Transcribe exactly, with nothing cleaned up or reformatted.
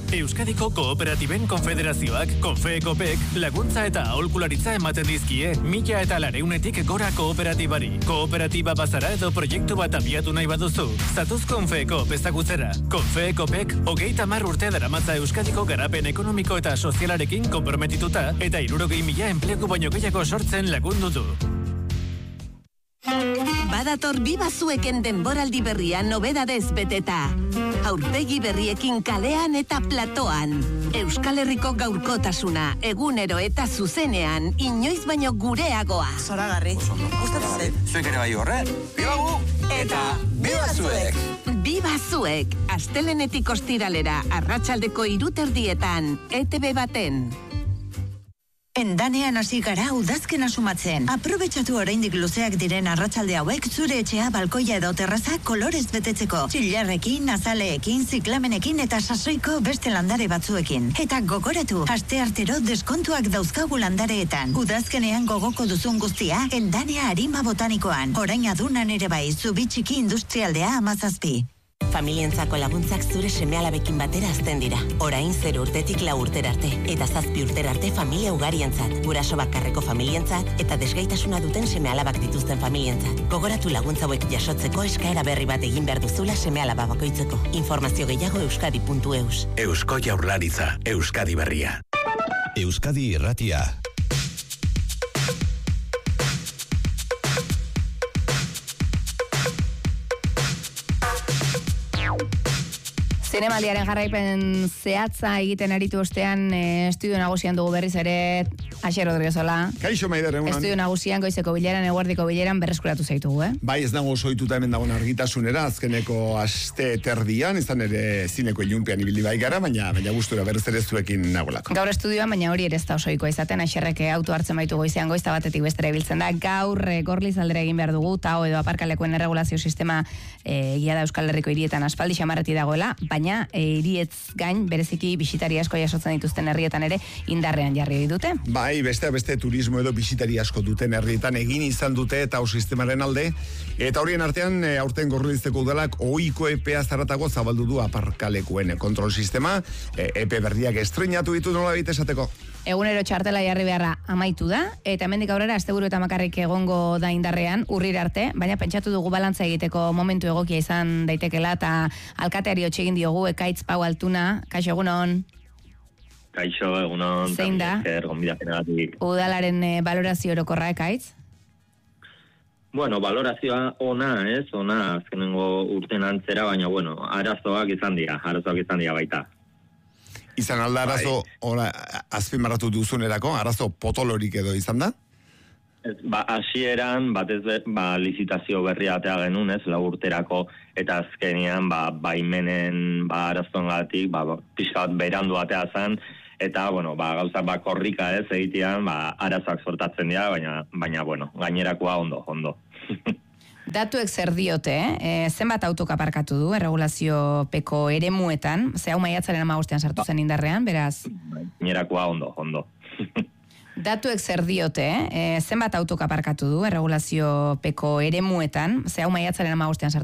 Euskadiko Kooperatiben Konfederazioak, Konfeekopek, laguntza eta aholkularitza ematen dizkie, mila eta lareunetik gora kooperatibari. Kooperatiba bazara edo proiektu bat abiatu nahi baduzu. Zatuz Konfeekop ezagutzera. Konfeekopek, hogeita hamar urte daramatza Euskadiko garapen ekonomiko eta sozialarekin konprometituta eta hirurogei mila enplegu baino gehiago sortzen lagundu du. Badator Biba Zueken denboraldi berria nobedadez beteta. Aurpegi berriekin kalean eta platoan. Euskal Herriko gaurkotasuna, egunero eta zuzenean, inoiz baino gureagoa. Zoragarri. Gustatzen. Zuek ere bai horre? Biba gu! Eta Biba Zuek! Biba Zuek, astelenetik ostiralera, arratsaldeko hiruterdietan, E T B baten. Endanean hasi gara udazkena sumatzen. Aprobetxatu oraindik luzeak diren arratsalde hauek zure etxea, balkoia edo terraza kolorez betetzeko. Txilarrekin, azaleekin, ziklamenekin eta sasoiko beste landare batzuekin. Eta gogoratu, asteartero deskontuak dauzkagu landareetan. Udazkenean gogoko duzun guztia, Endanea Arima Botanikoan. Orain adunan ere bai, Zubitxiki Industrialdea Hamazazpi. Familientzako laguntzak zure seme-alabekin batera azten dira. Orain zero urtetik lau urtera arte, eta zazpi urtera arte familia ugarientzat, guraso bakarreko familientzat, eta desgaitasuna duten seme-alabak dituzten familientzat. Gogoratu laguntza hauek jasotzeko eskaera berri bat egin behar duzula seme-alaba bakoitzeko. Informazio gehiago euskadi puntu eus. Eusko Jaurlaritza, Euskadi Berria. Euskadi Irratia. Zinemaldiaren jarraipen zehatza egiten aritu ostean, e, estudio nagusian dugu berriz ere Asier Rodriguezola. Kaixo Maider, egunan. Estudio nagusian goizeko bileran, eguerdiko bileran berreskuratu zaitugu, eh? Bai, ez dago soituta hemen dagoen argitasunera, azkeneko aste terdian, izan ere zineko ilunpean ibili bai gara, baina baina gustura berriz ere zuekin nagolako. Gaur estudioan, baina hori ere ez da osoikoa izaten, Asierrek auto hartzen baitu goizean goizta batetik bestera ibiltzen da. Gaur e, Gorliz aldera egin behar dugu, tao edo aparkalekuen erregulazio sistema e, egia da Euskal Herriko hirietan aspaldi xamarreti dagoela, baina e, hirietz gain bereziki bisitari asko jasotzen dituzten herrietan ere indarrean jarri dute. Bai, beste beste turismo edo bisitari asko duten herrietan egin izan dute eta sistemaren alde, eta horien artean e, aurten Gorlizteko udalak ohiko epea zaratago zabaldu du aparkalekuen kontrol sistema, e, epe berriak estrenatu ditu nola bait esateko. Egunero txartela jarri beharra amaitu da, eta hemendik aurrera asteburu eta makarrik egongo da indarrean, urrira arte, baina pentsatu dugu balantza egiteko momentu egokia izan daitekela, eta alkateari hotxe egin diogu, Ekaitz Pau Altuna. Kaixo, egunon. Kaixo, egunon. Zein da? Udalaren e, balorazio orokorra, Ekaitz? Bueno, balorazioa ona, ez, ona azkenengo urten antzera, baina, bueno, arazoak izan dira, arazoak izan dira baita. Izan alda arazo, ora, azpimarratu duzunerako, arazo potolorik edo izan da? Ez, ba, hasieran batez be, ba, lizitazio berria atea genuen, ez, lau urterako, eta azkenean, ba, baimenen, ba, arazongatik, ba, pixka bat berandu atea zen, eta, bueno, ba, gauza, ba, korrika ez, egitean, ba, arazoak sortatzen dira, baina, baina, bueno, gainerakoa ondo, ondo. Datuek zer diote, eh? Zenbat autok aparkatu du, erregulaziopeko eremuetan, ze hau maiatzaren hamabostean sartu zen indarrean, beraz? Gainerakoa ondo, ondo. Datuek zer diote, eh? Zenbat autok aparkatu du, erregulaziopeko eremuetan, ze hau maiatzaren hamabostean sartu